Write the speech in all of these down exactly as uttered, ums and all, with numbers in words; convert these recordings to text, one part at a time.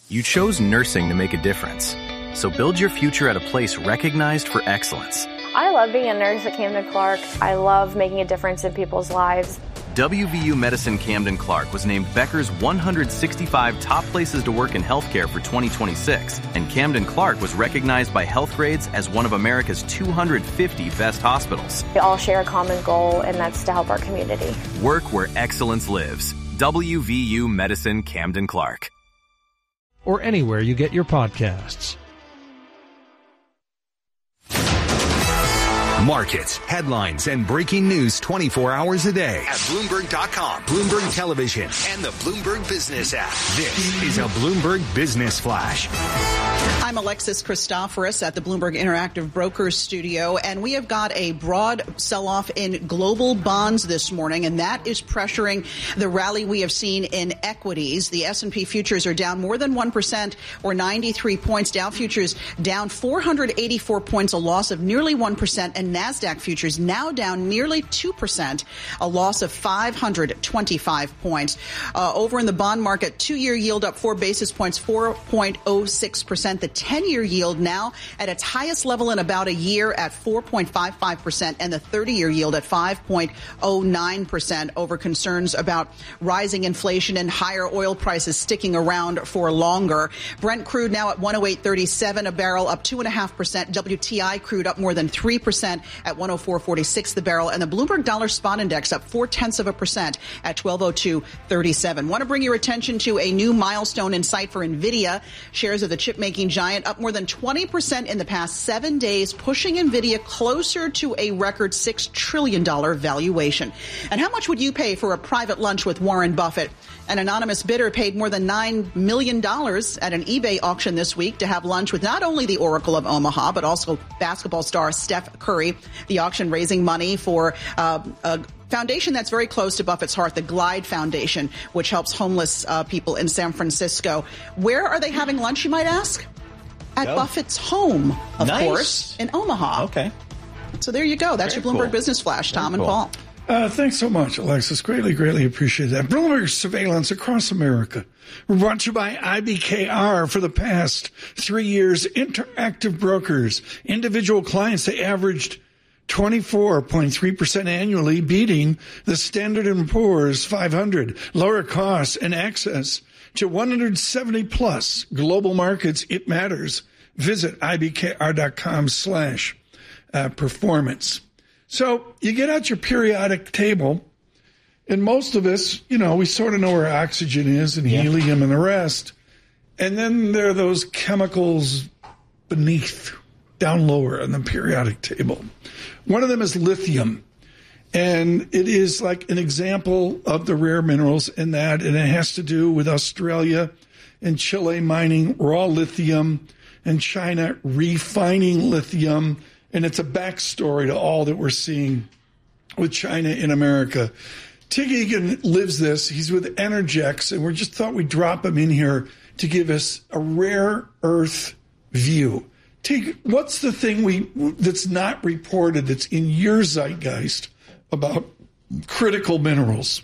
You chose nursing to make a difference. So build your future at a place recognized for excellence. I love being a nurse at Camden Clark. I love making a difference in people's lives. W V U Medicine Camden Clark was named Becker's one hundred sixty-five top places to work in healthcare for twenty twenty-six, and Camden Clark was recognized by Healthgrades as one of America's two hundred fifty best hospitals. We all share a common goal, and that's to help our community. Work where excellence lives. W V U Medicine Camden Clark. Or anywhere you get your podcasts. Markets, headlines, and breaking news twenty-four hours a day at Bloomberg dot com, Bloomberg Television, and the Bloomberg Business app. This is a Bloomberg Business Flash. I'm Alexis Christoforous at the Bloomberg Interactive Brokers studio, and we have got a broad sell-off in global bonds this morning, and that is pressuring the rally we have seen in equities. The S and P futures are down more than one percent, or ninety-three points. Dow futures down four hundred eighty-four points, a loss of nearly one percent, and NASDAQ futures now down nearly two percent, a loss of five hundred twenty-five points. Uh, over in the bond market, two-year yield up four basis points, four point oh six percent. The ten-year yield now at its highest level in about a year at four point five five percent, and the thirty-year yield at five point oh nine percent over concerns about rising inflation and higher oil prices sticking around for longer. Brent crude now at one oh eight thirty-seven a barrel, up two point five percent. W T I crude up more than three percent at one oh four forty-six the barrel, and the Bloomberg Dollar Spot Index up four tenths of a percent at twelve oh two thirty-seven. Want to bring your attention to a new milestone in sight for NVIDIA. Shares of the chip-making giant up more than twenty percent in the past seven days, pushing NVIDIA closer to a record six trillion dollars valuation. And how much would you pay for a private lunch with Warren Buffett? An anonymous bidder paid more than nine million dollars at an eBay auction this week to have lunch with not only the Oracle of Omaha, but also basketball star Steph Curry. The auction raising money for uh, a foundation that's very close to Buffett's heart, the Glide Foundation, which helps homeless uh, people in San Francisco. Where are they having lunch, you might ask? At go. Buffett's home, of nice. course, in Omaha. Okay. So there you go. That's Very your Bloomberg cool. Business Flash, Tom Very and cool. Paul. Uh, thanks so much, Alexis. Greatly, greatly appreciate that. Bloomberg surveillance across America. We're brought to you by I B K R. For the past three years, Interactive Brokers, individual clients, they averaged twenty-four point three percent annually, beating the Standard and Poor's five hundred. Lower costs and access to one hundred seventy plus global markets. It matters. Visit ibkr.com slash performance. So you get out your periodic table, and most of us, you know, we sort of know where oxygen is and yeah. helium and the rest. And then there are those chemicals beneath, down lower on the periodic table. One of them is lithium. And it is like an example of the rare minerals in that, and it has to do with Australia and Chile mining raw lithium and China refining lithium. And it's a backstory to all that we're seeing with China in America. Tig Egan lives this. He's with Energex, and we just thought we'd drop him in here to give us a rare earth view. Tig, what's the thing we that's not reported that's in your zeitgeist about critical minerals?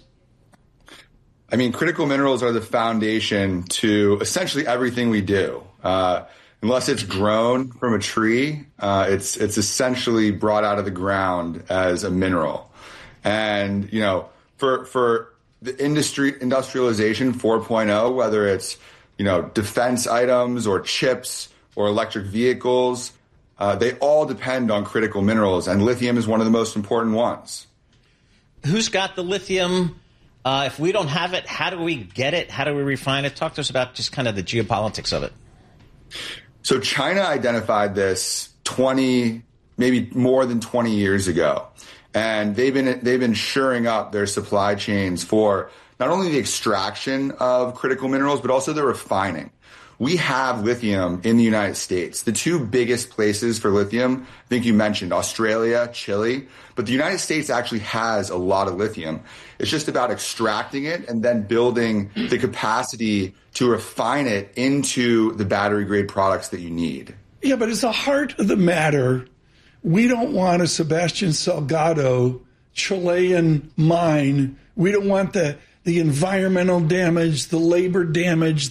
I mean, critical minerals are the foundation to essentially everything we do. Uh, unless it's grown from a tree, uh, it's it's essentially brought out of the ground as a mineral. And, you know, for for the industry industrialization four point oh, whether it's, you know, defense items or chips or electric vehicles, uh, they all depend on critical minerals, and lithium is one of the most important ones. Who's got the lithium? Uh, if we don't have it, how do we get it? How do we refine it? Talk to us about just kind of the geopolitics of it. So China identified this twenty, maybe more than twenty years ago, and they've been they've been shoring up their supply chains for not only the extraction of critical minerals, but also the refining. We have lithium in the United States. The two biggest places for lithium, I think you mentioned Australia, Chile, but the United States actually has a lot of lithium. It's just about extracting it and then building the capacity to refine it into the battery grade products that you need. Yeah, but it's the heart of the matter. We don't want a Sebastian Salgado Chilean mine. We don't want the, the environmental damage, the labor damage,